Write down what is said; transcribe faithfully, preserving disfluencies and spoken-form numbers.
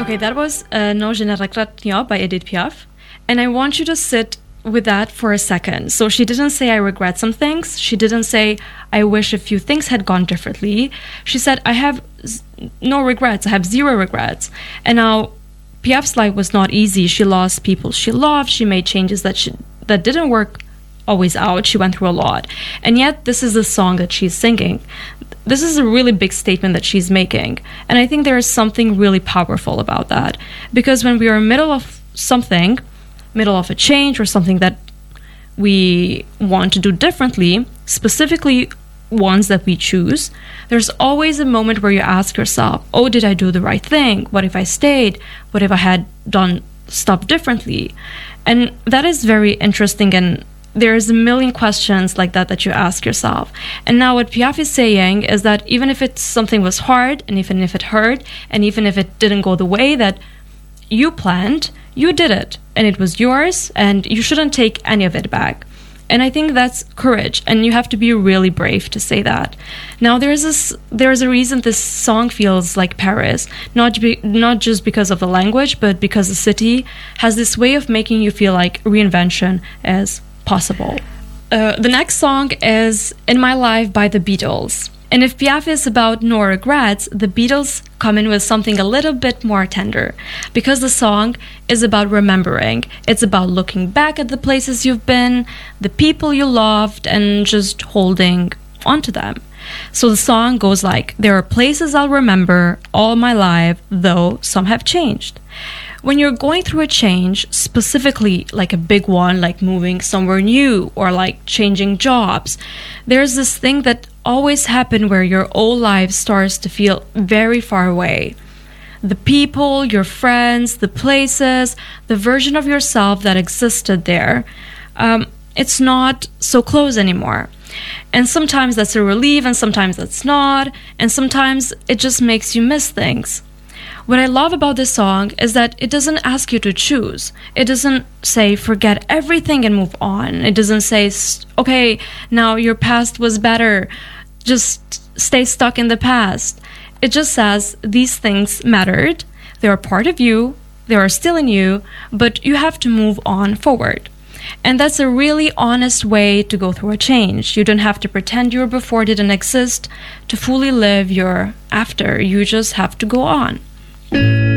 Okay, that was uh, Non, je ne regrette rien by Edith Piaf. And I want you to sit with that for a second. So she didn't say, I regret some things. She didn't say, I wish a few things had gone differently. She said, I have z- no regrets. I have zero regrets. And now, Piaf's life was not easy. She lost people she loved. She made changes that she, that didn't work always out. She went through a lot. And yet, this is the song that she's singing. This is a really big statement that she's making. And I think there is something really powerful about that. Because when we are in the middle of something, middle of a change or something that we want to do differently, specifically ones that we choose, there's always a moment where you ask yourself, oh, did I do the right thing? What if I stayed? What if I had done stuff differently? And that is very interesting, and there's a million questions like that that you ask yourself. And now what Piaf is saying is that even if it's something was hard, and even if it hurt, and even if it didn't go the way that you planned, you did it, and it was yours, and you shouldn't take any of it back. And I think that's courage, and you have to be really brave to say that. Now, there's this, there's a reason this song feels like Paris, not be, not just because of the language, but because the city has this way of making you feel like reinvention is possible. Uh, the next song is In My Life by the Beatles. And if Piaf is about no regrets, the Beatles come in with something a little bit more tender, because the song is about remembering. It's about looking back at the places you've been, the people you loved, and just holding onto them. So the song goes like, there are places I'll remember all my life, though some have changed. When you're going through a change, specifically like a big one, like moving somewhere new or like changing jobs, there's this thing that always happens where your old life starts to feel very far away. The people, your friends, the places, the version of yourself that existed there, um, it's not so close anymore. And sometimes that's a relief, and sometimes that's not, and sometimes it just makes you miss things. What I love about this song is that it doesn't ask you to choose. It doesn't say, forget everything and move on. It doesn't say, okay, now your past was better. Just stay stuck in the past. It just says, these things mattered. They are part of you. They are still in you, but you have to move on forward. And that's a really honest way to go through a change. You don't have to pretend your before didn't exist to fully live your after. You just have to go on.